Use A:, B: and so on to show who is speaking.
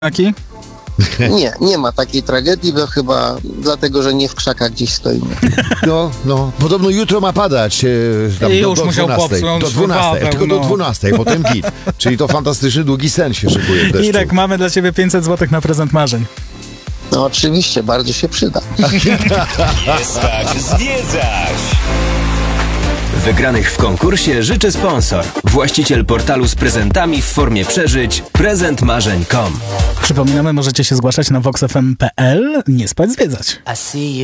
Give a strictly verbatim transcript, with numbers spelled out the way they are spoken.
A: Taki?
B: Nie, nie ma takiej tragedii, bo chyba dlatego, że nie w krzakach gdzieś stoimy.
C: No, no. Podobno jutro ma padać. E, tam
A: Już
C: do, do
A: musiał
C: dwunastej.
A: popchnąć
C: Do dwunastej,
A: Paweł,
C: tylko
A: no.
C: do dwunastej, potem git. Czyli to fantastyczny, długi sen się szykuje w deszczu.
A: Irek, mamy dla ciebie pięćset złotych na prezent marzeń.
B: No oczywiście, bardzo się przyda.
D: Jest tak zwiedzać! Wygranych w konkursie życzy sponsor. Właściciel portalu z prezentami w formie przeżyć prezent marzeń kropka com.
A: Przypominamy, możecie się zgłaszać na vox f m kropka p l. Nie spać, zwiedzać.